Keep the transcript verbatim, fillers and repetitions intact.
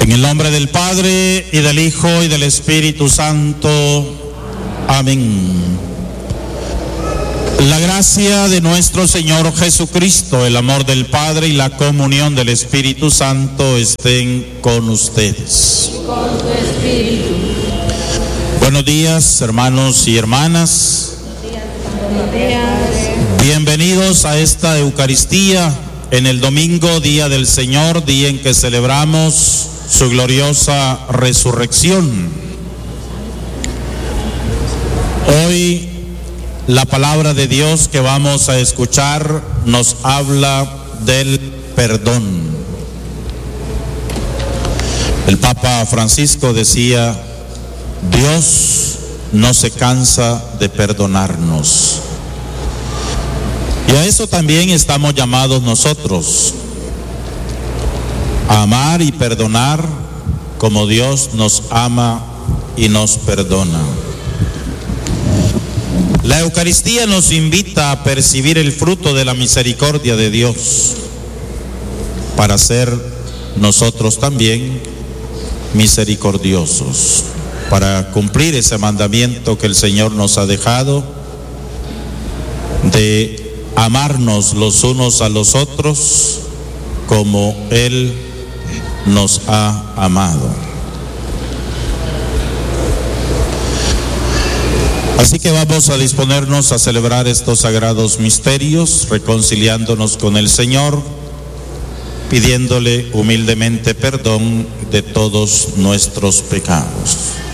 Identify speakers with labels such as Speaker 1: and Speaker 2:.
Speaker 1: En el nombre del Padre, y del Hijo, y del Espíritu Santo. Amén. La gracia de nuestro Señor Jesucristo, el amor del Padre y la comunión del Espíritu Santo estén con ustedes.
Speaker 2: Y con tu espíritu.
Speaker 1: Buenos días, hermanos y hermanas.
Speaker 2: Buenos días.
Speaker 1: Bienvenidos a esta Eucaristía en el domingo, día del Señor, día en que celebramos su gloriosa resurrección. Hoy la palabra de Dios que vamos a escuchar nos habla del perdón. El Papa Francisco decía: Dios no se cansa de perdonarnos. Y a eso también estamos llamados nosotros, a amar y perdonar como Dios nos ama y nos perdona. La Eucaristía nos invita a percibir el fruto de la misericordia de Dios para ser nosotros también misericordiosos, para cumplir ese mandamiento que el Señor nos ha dejado de amarnos los unos a los otros como Él nos ha amado. Así que vamos a disponernos a celebrar estos sagrados misterios, reconciliándonos con el Señor, pidiéndole humildemente perdón de todos nuestros pecados.